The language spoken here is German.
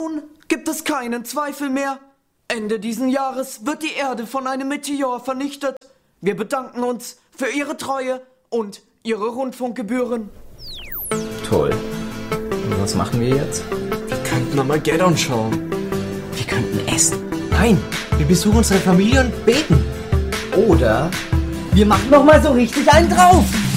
Nun gibt es keinen Zweifel mehr. Ende diesen Jahres wird die Erde von einem Meteor vernichtet. Wir bedanken uns für Ihre Treue und Ihre Rundfunkgebühren. Toll. Und was machen wir jetzt? Wir könnten Armageddon schauen. Wir könnten essen. Nein, wir besuchen unsere Familie und beten. Oder Wir machen noch mal so richtig einen drauf.